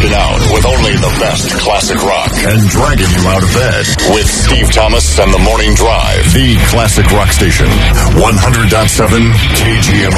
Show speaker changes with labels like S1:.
S1: winding out with only the best classic rock. And dragging you out of bed with Steve Thomas and the Morning Drive. The Classic Rock Station. 100.7 KGMR.